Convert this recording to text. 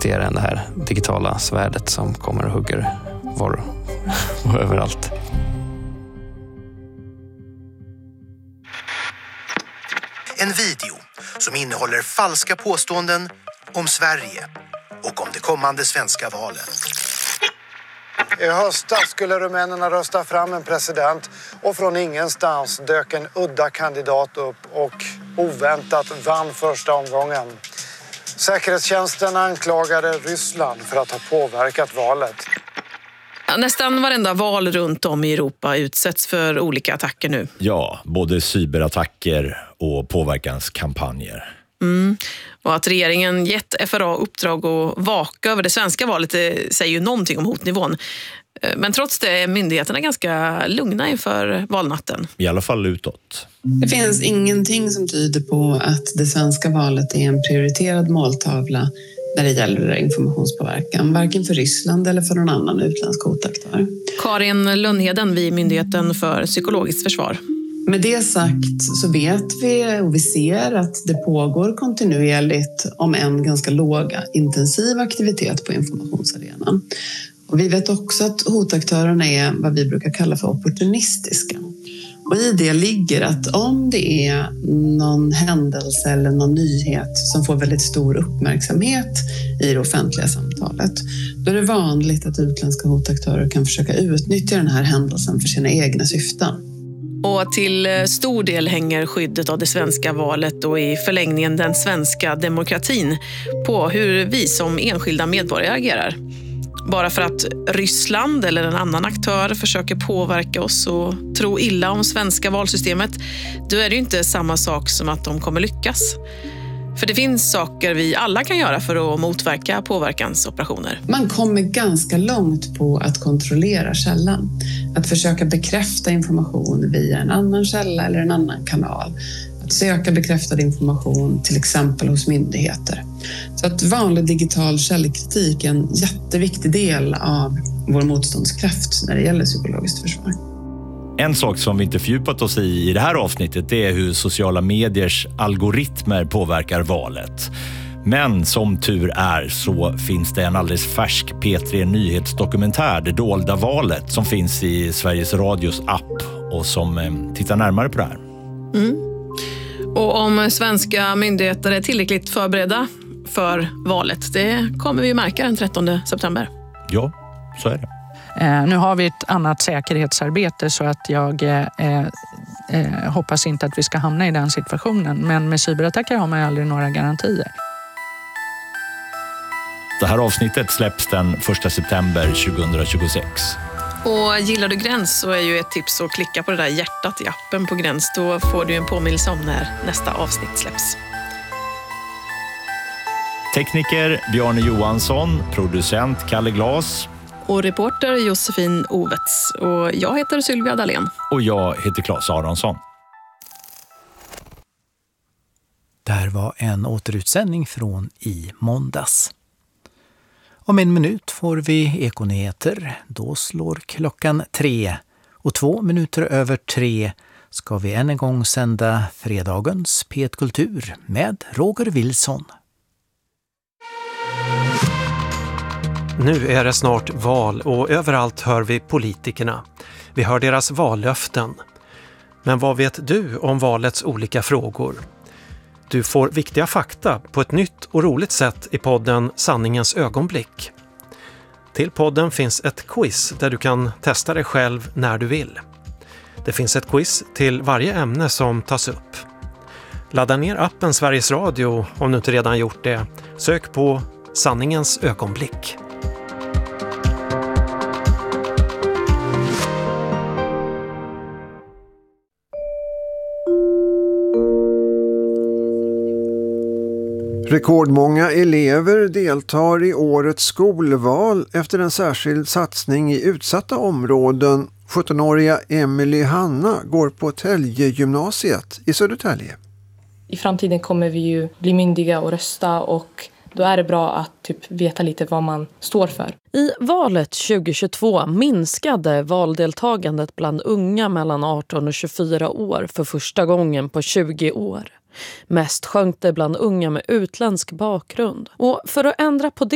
mäktigare än det här digitala svärdet som kommer och hugger var och överallt. En video som innehåller falska påståenden om Sverige och om det kommande svenska valet. I höstas skulle rumänerna rösta fram en president och från ingenstans dök en udda kandidat upp och oväntat vann första omgången. Säkerhetstjänsten anklagade Ryssland för att ha påverkat valet. Nästan varenda val runt om i Europa utsätts för olika attacker nu. Ja, både cyberattacker och påverkanskampanjer. Och att regeringen gett FRA uppdrag att vaka över det svenska valet säger ju någonting om hotnivån. Men trots det är myndigheterna ganska lugna inför valnatten. I alla fall utåt. Det finns ingenting som tyder på att det svenska valet är en prioriterad måltavla när det gäller informationspåverkan, varken för Ryssland eller för någon annan utländsk hotaktör. Karin Lundheden vid Myndigheten för psykologiskt försvar. Med det sagt så vet vi och vi ser att det pågår kontinuerligt om en ganska låg intensiv aktivitet på informationsarenan. Och vi vet också att hotaktörerna är vad vi brukar kalla för opportunistiska. Och i det ligger att om det är någon händelse eller någon nyhet som får väldigt stor uppmärksamhet i det offentliga samtalet, då är det vanligt att utländska hotaktörer kan försöka utnyttja den här händelsen för sina egna syften. Och till stor del hänger skyddet av det svenska valet och i förlängningen den svenska demokratin på hur vi som enskilda medborgare agerar. Bara för att Ryssland eller en annan aktör försöker påverka oss och tro illa om svenska valsystemet, då är det ju inte samma sak som att de kommer lyckas. För det finns saker vi alla kan göra för att motverka påverkansoperationer. Man kommer ganska långt på att kontrollera källan. Att försöka bekräfta information via en annan källa eller en annan kanal. Att söka bekräftad information till exempel hos myndigheter. Så att vanlig digital källkritik är en jätteviktig del av vår motståndskraft när det gäller psykologiskt försvar. En sak som vi inte fördjupat oss i det här avsnittet är hur sociala mediers algoritmer påverkar valet. Men som tur är så finns det en alldeles färsk P3 Nyhetsdokumentär, Det dolda valet, som finns i Sveriges Radios app och som tittar närmare på det här. Och om svenska myndigheter är tillräckligt förberedda för valet, det kommer vi märka den 13 september. Ja, så är det. Nu har vi ett annat säkerhetsarbete så att jag hoppas inte att vi ska hamna i den situationen. Men med cyberattacker har man ju aldrig några garantier. Det här avsnittet släpps den 1 september 2026. Och gillar du Gräns så är ju ett tips att klicka på det där hjärtat i appen på Gräns. Då får du en påminnelse om när nästa avsnitt släpps. Tekniker Bjarne Johansson, producent Kalle Glas. Och reporter Josefin Ovets. Och jag heter Sylvia Dahlén. Och jag heter Claes Aronsson. Där var en återutsändning från i måndags. Om en minut får vi Ekonyheter. Då slår klockan 3. Och 2 minuter över 3 ska vi än en gång sända fredagens P1 Kultur med Roger Wilson. Nu är det snart val och överallt hör vi politikerna. Vi hör deras vallöften. Men vad vet du om valets olika frågor? Du får viktiga fakta på ett nytt och roligt sätt i podden Sanningens ögonblick. Till podden finns ett quiz där du kan testa dig själv när du vill. Det finns ett quiz till varje ämne som tas upp. Ladda ner appen Sveriges Radio om du inte redan gjort det. Sök på Sanningens ögonblick. Rekordmånga elever deltar i årets skolval efter en särskild satsning i utsatta områden. 17-åriga Emily Hanna går på Tälje-gymnasiet i Södertälje. I framtiden kommer vi ju bli myndiga och rösta och då är det bra att veta lite vad man står för. I valet 2022 minskade valdeltagandet bland unga mellan 18 och 24 år för första gången på 20 år. Mest sjönk det bland unga med utländsk bakgrund. Och för att ändra på det